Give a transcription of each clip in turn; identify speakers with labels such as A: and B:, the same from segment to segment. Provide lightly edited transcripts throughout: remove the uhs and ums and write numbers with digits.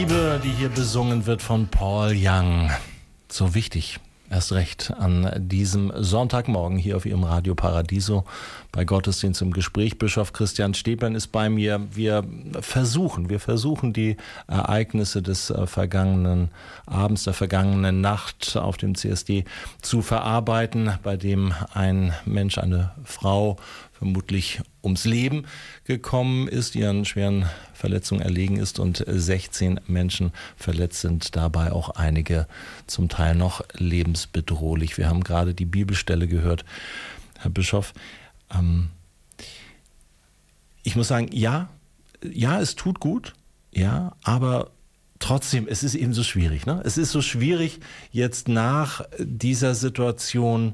A: Liebe, die hier besungen wird von Paul Young. So wichtig, erst recht an diesem Sonntagmorgen hier auf Ihrem Radio Paradiso bei Gottesdienst im Gespräch. Bischof Christian Stepern ist bei mir. Wir versuchen die Ereignisse des vergangenen Abends, der vergangenen Nacht auf dem CSD zu verarbeiten, bei dem ein Mensch, eine Frau, vermutlich ums Leben gekommen ist, ihren schweren Verletzungen erlegen ist und 16 Menschen verletzt sind, dabei auch einige zum Teil noch lebensbedrohlich. Wir haben gerade die Bibelstelle gehört, Herr Bischof. Ich muss sagen, ja, es tut gut, ja, aber trotzdem, es ist eben so schwierig, ne? Es ist so schwierig, jetzt nach dieser Situation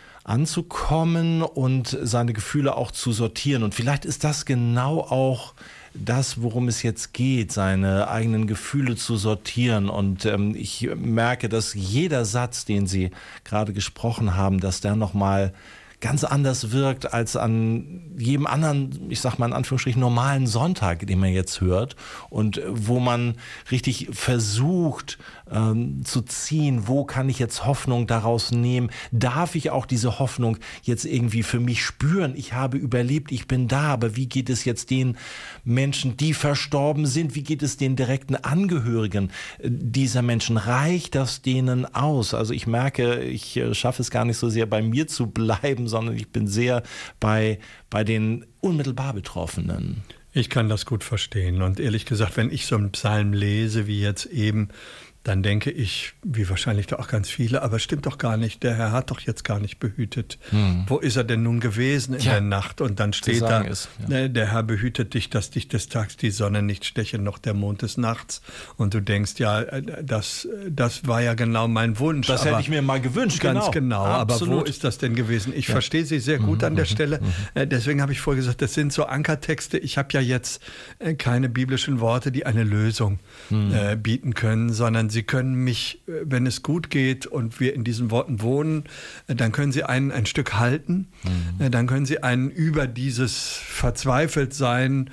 A: anzukommen und seine Gefühle auch zu sortieren. Und vielleicht ist das genau auch das, worum es jetzt geht, seine eigenen Gefühle zu sortieren. Und ich merke, dass jeder Satz, den Sie gerade gesprochen haben, dass der nochmal ganz anders wirkt als an jedem anderen, ich sag mal in Anführungsstrichen, normalen Sonntag, den man jetzt hört und wo man richtig versucht zu ziehen, wo kann ich jetzt Hoffnung daraus nehmen? Darf ich auch diese Hoffnung jetzt irgendwie für mich spüren? Ich habe überlebt, ich bin da, aber wie geht es jetzt den Menschen, die verstorben sind? Wie geht es den direkten Angehörigen dieser Menschen? Reicht das denen aus? Also ich merke, ich schaffe es gar nicht so sehr bei mir zu bleiben, sondern ich bin sehr bei den unmittelbar Betroffenen.
B: Ich kann das gut verstehen. Und ehrlich gesagt, wenn ich so einen Psalm lese, wie jetzt eben, dann denke ich, wie wahrscheinlich da auch ganz viele, aber stimmt doch gar nicht, der Herr hat doch jetzt gar nicht behütet. Wo ist er denn nun gewesen in der Nacht? Und dann steht da, der Herr behütet dich, dass dich des Tags die Sonne nicht steche, noch der Mond des Nachts. Und du denkst, ja, das war ja genau mein Wunsch.
A: Das hätte ich mir mal gewünscht.
B: Ganz genau. Aber wo ist das denn gewesen? Ich verstehe Sie sehr gut an der Stelle. Deswegen habe ich vorher gesagt, das sind so Ankertexte. Ich habe ja jetzt keine biblischen Worte, die eine Lösung bieten können, sondern Sie können mich, wenn es gut geht und wir in diesen Worten wohnen, dann können Sie einen ein Stück halten, dann können Sie einen über dieses Verzweifeltsein,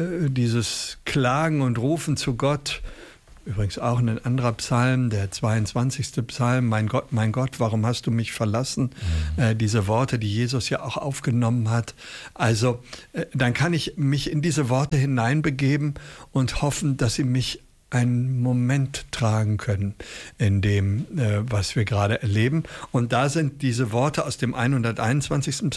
B: dieses Klagen und Rufen zu Gott, übrigens auch ein anderer Psalm, der 22. Psalm, mein Gott, warum hast du mich verlassen? Diese Worte, die Jesus ja auch aufgenommen hat. Also dann kann ich mich in diese Worte hineinbegeben und hoffen, dass sie mich einen Moment tragen können in dem, was wir gerade erleben. Und da sind diese Worte aus dem 121.